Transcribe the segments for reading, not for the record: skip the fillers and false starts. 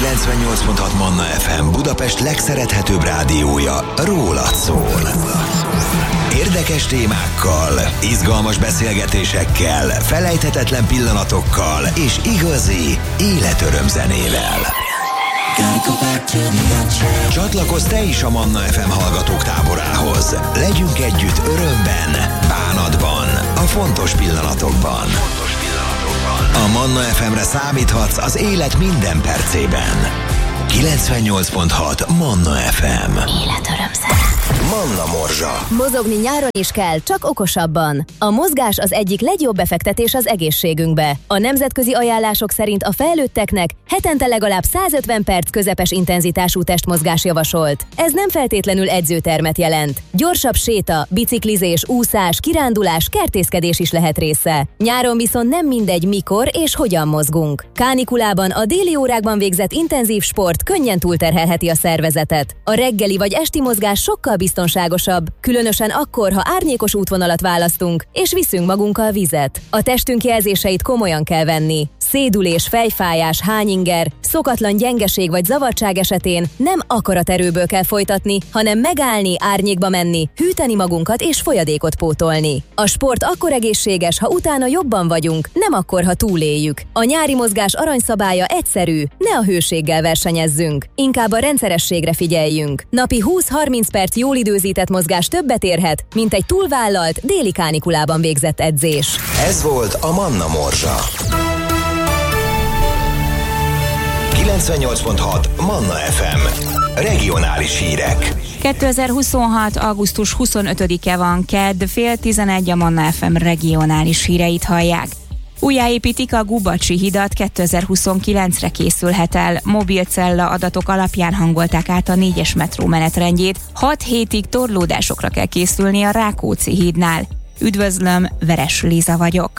98.6 Manna FM Budapest legszerethetőbb rádiója rólad szól. Érdekes témákkal, izgalmas beszélgetésekkel, felejthetetlen pillanatokkal és igazi életörömzenével. Csatlakozz te is a Manna FM hallgatók táborához. Legyünk együtt örömben, bánatban, a fontos pillanatokban. A Manna FM-re számíthatsz az élet minden percében. 98.6 Manna FM. Életörömzene. Manna Morzsa. Mozogni nyáron is kell, csak okosabban. A mozgás az egyik legjobb befektetés az egészségünkbe. A nemzetközi ajánlások szerint a felnőtteknek hetente legalább 150 perc közepes intenzitású testmozgás javasolt. Ez nem feltétlenül edzőtermet jelent. Gyorsabb séta, biciklizés, úszás, kirándulás, kertészkedés is lehet része. Nyáron viszont nem mindegy mikor és hogyan mozgunk. Kánikulában a déli órákban végzett intenzív sport könnyen túlterhelheti a szervezetet. A reggeli vagy esti mozgás sokkal biztonságosabb, különösen akkor, ha árnyékos útvonalat választunk, és viszünk magunkkal vizet. A testünk jelzéseit komolyan kell venni. Szédülés, fejfájás, hányinger, szokatlan gyengeség vagy zavartság esetén nem akaraterőből kell folytatni, hanem megállni, árnyékba menni, hűteni magunkat és folyadékot pótolni. A sport akkor egészséges, ha utána jobban vagyunk, nem akkor, ha túléljük. A nyári mozgás aranyszabálya egyszerű, ne a hőséggel versenyezzünk, inkább a rendszerességre figyeljünk. Napi 20-30 perc jól időzített mozgás többet érhet, mint egy túlvállalt déli kánikulában végzett edzés. Ez volt a Manna Morzsa. 98.6 Manna FM. Regionális hírek. 2026. augusztus 25-e van, kedd, 10:30 a Manna FM regionális híreit hallják. Újjáépítik a Gubacsi hidat, 2029-re készülhet el. Mobilcella adatok alapján hangolták át a 4-es metró menetrendjét. 6 hétig torlódásokra kell készülni a Rákóczi hídnál. Üdvözlöm, Veres Liza vagyok.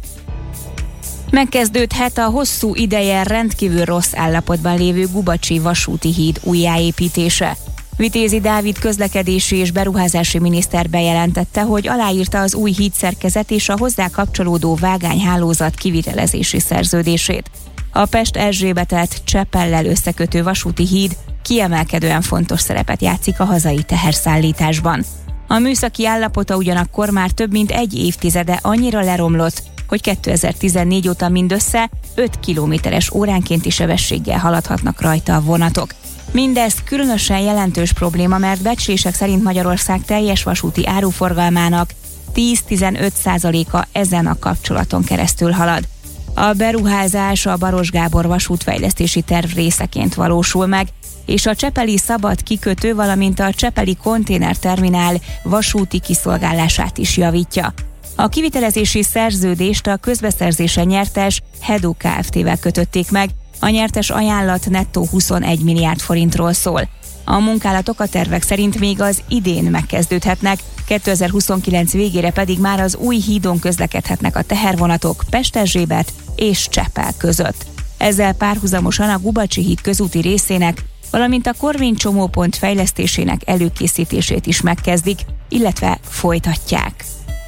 Megkezdődhet a hosszú ideje rendkívül rossz állapotban lévő Gubacsi vasúti híd újjáépítése. Vitézi Dávid közlekedési és beruházási miniszter bejelentette, hogy aláírta az új hídszerkezet és a hozzá kapcsolódó vágányhálózat kivitelezési szerződését. A Pest-Erzsébetet Csepellel összekötő vasúti híd kiemelkedően fontos szerepet játszik a hazai teherszállításban. A műszaki állapota ugyanakkor már több mint egy évtizede annyira leromlott, hogy 2014 óta mindössze 5 kilométeres óránkénti sebességgel haladhatnak rajta a vonatok. Mindez különösen jelentős probléma, mert becslések szerint Magyarország teljes vasúti áruforgalmának 10-15%-a ezen a kapcsolaton keresztül halad. A beruházás a Baros Gábor vasútfejlesztési terv részeként valósul meg, és a csepeli szabad kikötő, valamint a csepeli konténerterminál vasúti kiszolgálását is javítja. A kivitelezési szerződést a közbeszerzésen nyertes Hedu Kft-vel kötötték meg, a nyertes ajánlat nettó 21 milliárd forintról szól. A munkálatok a tervek szerint még az idén megkezdődhetnek, 2029 végére pedig már az új hídon közlekedhetnek a tehervonatok Pest-Erzsébet és Csepel között. Ezzel párhuzamosan a Gubacsi híd közúti részének, valamint a Korvin csomópont fejlesztésének előkészítését is megkezdik, illetve folytatják.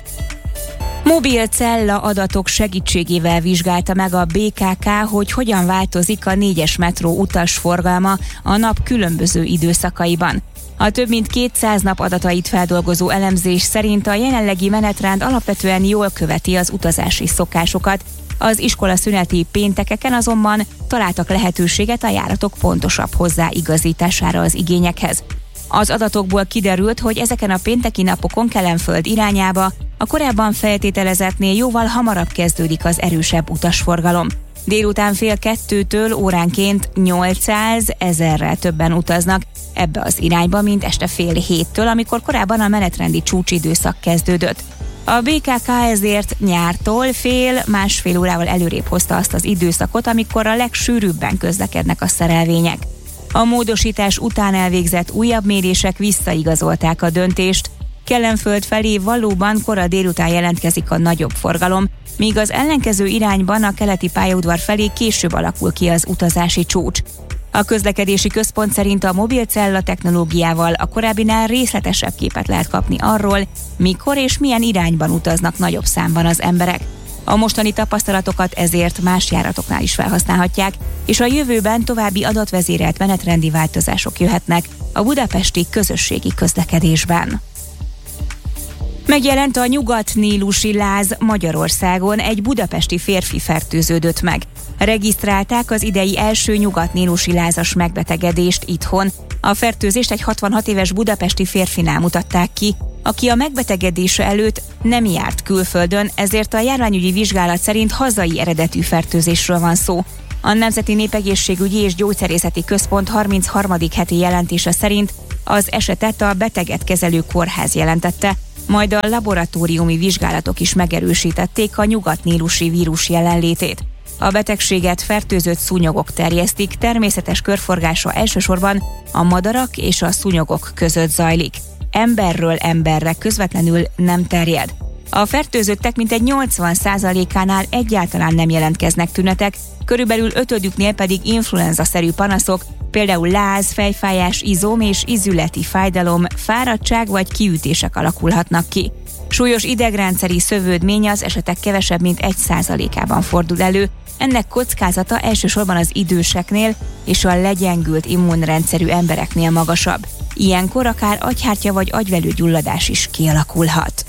Mobilcella adatok segítségével vizsgálta meg a BKK, hogy hogyan változik a 4-es metró utasforgalma a nap különböző időszakaiban. A több mint 200 nap adatait feldolgozó elemzés szerint a jelenlegi menetrend alapvetően jól követi az utazási szokásokat, az iskolaszüneti péntekeken azonban találtak lehetőséget a járatok pontosabb hozzáigazítására az igényekhez. Az adatokból kiderült, hogy ezeken a pénteki napokon Kelenföld irányába a korábban feltételezettnél jóval hamarabb kezdődik az erősebb utasforgalom. Délután 1:30-től óránként 800-1000-rel többen utaznak ebbe az irányba, mint este 6:30-től, amikor korábban a menetrendi csúcsidőszak kezdődött. A BKK ezért nyártól másfél órával előrébb hozta azt az időszakot, amikor a legsűrűbben közlekednek a szerelvények. A módosítás után elvégzett újabb mérések visszaigazolták a döntést. Kelenföld felé valóban kora délután jelentkezik a nagyobb forgalom, míg az ellenkező irányban a keleti pályaudvar felé később alakul ki az utazási csúcs. A közlekedési központ szerint a mobilcella technológiával a korábbinál részletesebb képet lehet kapni arról, mikor és milyen irányban utaznak nagyobb számban az emberek. A mostani tapasztalatokat ezért más járatoknál is felhasználhatják, és a jövőben további adatvezérelt menetrendi változások jöhetnek a budapesti közösségi közlekedésben. Megjelent a nyugat-nílusi láz Magyarországon, egy budapesti férfi fertőződött meg. Regisztrálták az idei első nyugat-nílusi lázas megbetegedést itthon. A fertőzést egy 66 éves budapesti férfinál mutatták ki, aki a megbetegedése előtt nem járt külföldön, ezért a járványügyi vizsgálat szerint hazai eredetű fertőzésről van szó. A Nemzeti Népegészségügyi és Gyógyszerészeti Központ 33. heti jelentése szerint az esetet a beteget kezelő kórház jelentette, majd a laboratóriumi vizsgálatok is megerősítették a nyugat-nílusi vírus jelenlétét. A betegséget fertőzött szúnyogok terjesztik, természetes körforgása elsősorban a madarak és a szúnyogok között zajlik. Emberről emberre közvetlenül nem terjed. A fertőzöttek mintegy 80%-ánál egyáltalán nem jelentkeznek tünetek, körülbelül 5-üknél pedig influenza-szerű panaszok, például láz, fejfájás, izom és ízületi fájdalom, fáradtság vagy kiütések alakulhatnak ki. Súlyos idegrendszeri szövődmény az esetek kevesebb mint 1%-ában fordul elő, ennek kockázata elsősorban az időseknél és a legyengült immunrendszerű embereknél magasabb. Ilyenkor akár agyhártya vagy agyvelőgyulladás is kialakulhat.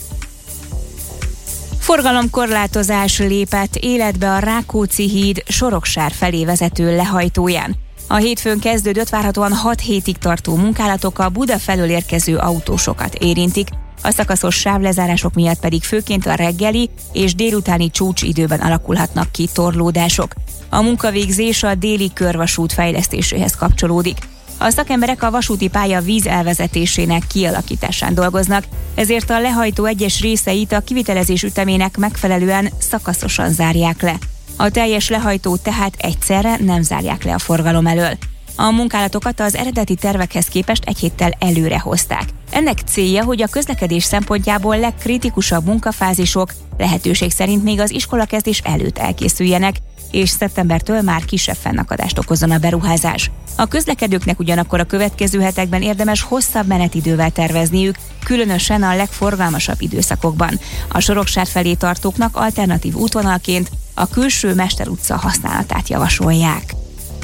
Forgalomkorlátozás lépett életbe a Rákóczi híd Soroksár felé vezető lehajtóján. A hétfőn kezdődött, várhatóan 6 hétig tartó munkálatok a Buda felől érkező autósokat érintik, a szakaszos sávlezárások miatt pedig főként a reggeli és délutáni csúcsidőben alakulhatnak ki torlódások. A munkavégzés a déli körvasút fejlesztéséhez kapcsolódik. A szakemberek a vasúti pálya vízelvezetésének kialakításán dolgoznak, ezért a lehajtó egyes részeit a kivitelezés ütemének megfelelően szakaszosan zárják le. A teljes lehajtót tehát egyszerre nem zárják le a forgalom elől. A munkálatokat az eredeti tervekhez képest egy héttel előre hozták. Ennek célja, hogy a közlekedés szempontjából legkritikusabb munkafázisok lehetőség szerint még az iskolakezdés előtt elkészüljenek, és szeptembertől már kisebb fennakadást okozzon a beruházás. A közlekedőknek ugyanakkor a következő hetekben érdemes hosszabb menetidővel tervezniük, különösen a legforgalmasabb időszakokban. A Soroksár felé tartóknak alternatív útvonalként a külső Mester utca használatát javasolják.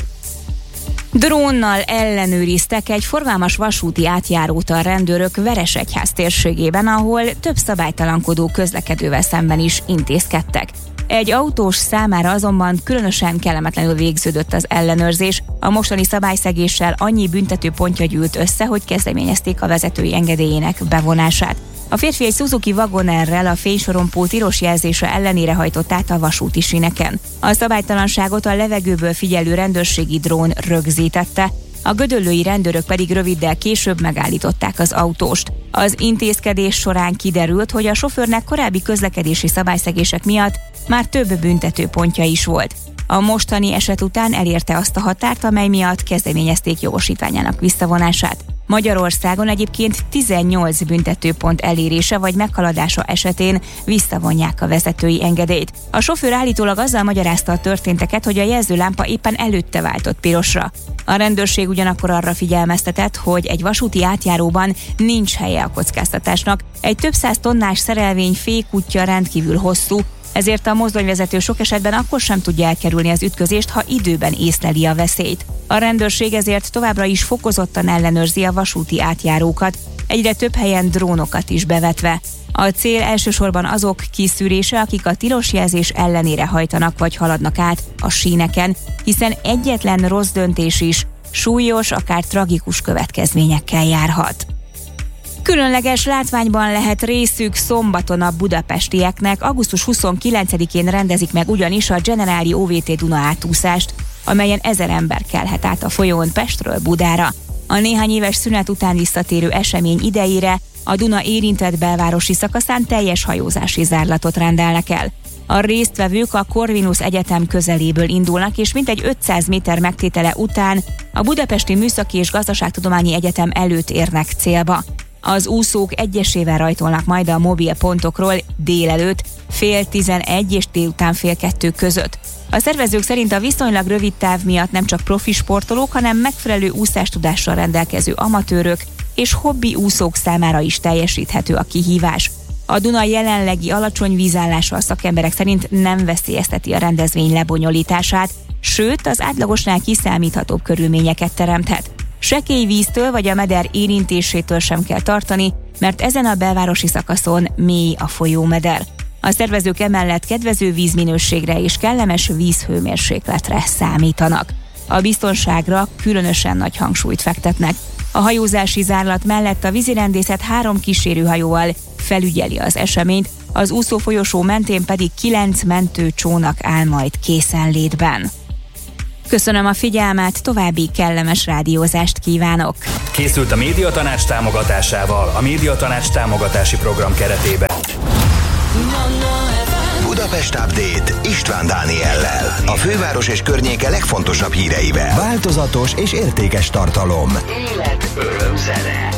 Drónnal ellenőriztek egy forgalmas vasúti átjárót a rendőrök Veresegyház térségében, ahol több szabálytalankodó közlekedővel szemben is intézkedtek. Egy autós számára azonban különösen kellemetlenül végződött az ellenőrzés. A mostani szabályszegéssel annyi büntetőpontja gyűlt össze, hogy kezdeményezték a vezetői engedélyének bevonását. A férfi egy Suzuki Wagonerrel a fénysorompó tilos jelzése ellenére hajtott át a vasúti síneken. A szabálytalanságot a levegőből figyelő rendőrségi drón rögzítette, a gödöllői rendőrök pedig röviddel később megállították az autóst. Az intézkedés során kiderült, hogy a sofőrnek korábbi közlekedési szabályszegések miatt már több büntetőpontja is volt. A mostani eset után elérte azt a határt, amely miatt kezdeményezték jogosítványának visszavonását. Magyarországon egyébként 18 büntetőpont elérése vagy meghaladása esetén visszavonják a vezetői engedélyt. A sofőr állítólag azzal magyarázta a történteket, hogy a jelzőlámpa éppen előtte váltott pirosra. A rendőrség ugyanakkor arra figyelmeztetett, hogy egy vasúti átjáróban nincs helye a kockáztatásnak. Egy több száz tonnás szerelvény fékútja rendkívül hosszú, ezért a mozdonyvezető sok esetben akkor sem tudja elkerülni az ütközést, ha időben észleli a veszélyt. A rendőrség ezért továbbra is fokozottan ellenőrzi a vasúti átjárókat, egyre több helyen drónokat is bevetve. A cél elsősorban azok kiszűrése, akik a tilos jelzés ellenére hajtanak vagy haladnak át a síneken, hiszen egyetlen rossz döntés is súlyos, akár tragikus következményekkel járhat. Különleges látványban lehet részük szombaton a budapestieknek. Augusztus 29-én rendezik meg ugyanis a Generáli OVT Duna átúszást, amelyen 1000 ember kelhet át a folyón Pestről Budára. A néhány éves szünet után visszatérő esemény idejére a Duna érintett belvárosi szakaszán teljes hajózási zárlatot rendelnek el. A résztvevők a Corvinus Egyetem közeléből indulnak, és mintegy 500 méter megtétele után a Budapesti Műszaki és Gazdaságtudományi Egyetem előtt érnek célba. Az úszók egyesével rajtolnak majd a mobil pontokról délelőtt 10:30 és délután 1:30 között. A szervezők szerint a viszonylag rövid táv miatt nem csak profi sportolók, hanem megfelelő úszástudással rendelkező amatőrök és hobbi úszók számára is teljesíthető a kihívás. A Duna jelenlegi alacsony vízállása a szakemberek szerint nem veszélyezteti a rendezvény lebonyolítását, sőt az átlagosnál kiszámíthatóbb körülményeket teremthet. Sekély víztől vagy a meder érintésétől sem kell tartani, mert ezen a belvárosi szakaszon mély a folyómeder. A szervezők emellett kedvező vízminőségre és kellemes vízhőmérsékletre számítanak. A biztonságra különösen nagy hangsúlyt fektetnek. A hajózási zárlat mellett a vízirendészet 3 kísérőhajóval felügyeli az eseményt, az úszófolyosó mentén pedig 9 mentőcsónak áll majd készenlétben. Köszönöm a figyelmet, további kellemes rádiózást kívánok! Készült a Médiatanács támogatásával, a Médiatanács támogatási program keretében. Budapest Update István Dániellel. A főváros és környéke legfontosabb híreivel. Változatos és értékes tartalom. Élet, öröm, zene.